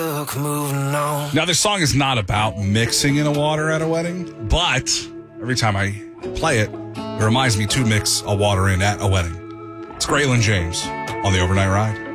Moving on. Now, this song is not about mixing in a water at a wedding, but every time I play it, it reminds me to mix a water in at a wedding. It's Graylin James on the Overnight Ride.